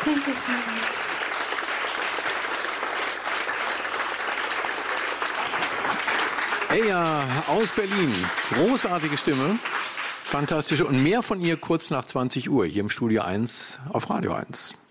Thank you so much. Eja aus Berlin. Großartige Stimme. Fantastisch. Und mehr von ihr kurz nach 20 Uhr hier im Studio 1 auf Radio 1.